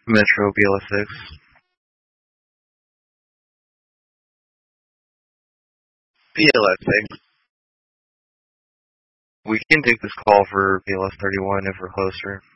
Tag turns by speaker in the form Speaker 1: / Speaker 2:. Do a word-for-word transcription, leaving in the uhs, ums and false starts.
Speaker 1: Metro B L S six. B L S six. We can take this call for B L S thirty-one if we're closer.